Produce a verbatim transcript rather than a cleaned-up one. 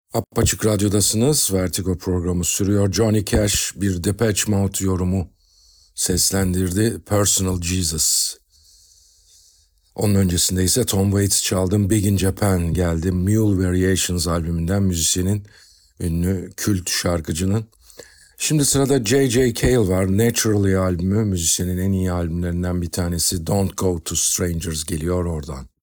Apaçık Radyo'dasınız. Vertigo programı sürüyor. Johnny Cash bir Depeche Mode yorumu seslendirdi. Personal Jesus. Onun öncesinde ise Tom Waits çaldım. Big in Japan geldi. Mule Variations albümünden müzisyenin, ünlü kült şarkıcının. Şimdi sırada J J. Cale var. Naturally albümü müzisyenin en iyi albümlerinden bir tanesi. Don't Go to Strangers geliyor oradan.